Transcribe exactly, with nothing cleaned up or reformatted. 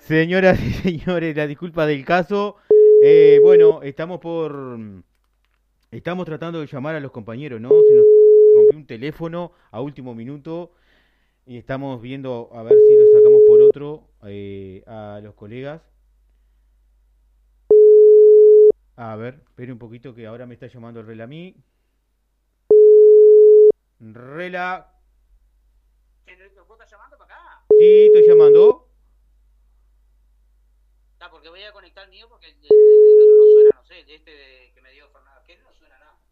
Señoras y señores, la disculpa del caso. Eh, bueno, estamos por. Estamos tratando de llamar a los compañeros, ¿no? Se nos rompió un teléfono a último minuto y estamos viendo a ver si lo sacamos por otro eh, a los colegas. A ver, espere un poquito que ahora me está llamando el Rela a mí. Rela. ¿Vos estás llamando para acá? Sí, estoy llamando. Ah, porque voy a conectar el mío porque el, el- el otro no suena, no sé, el de este de- que me dio Fernando, que no suena nada.